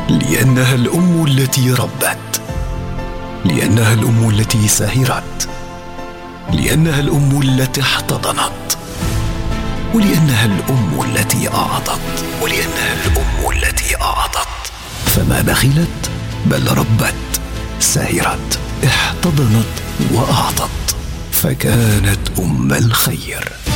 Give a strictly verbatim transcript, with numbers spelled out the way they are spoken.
لأنها الأم التي ربت، لأنها الأم التي سهرت، لأنها الأم التي احتضنت، ولأنها الأم التي أعطت، ولأنها الأم التي أعطت. فما بخلت بل ربت، سهرت، احتضنت وأعطت، فكانت أم الخير.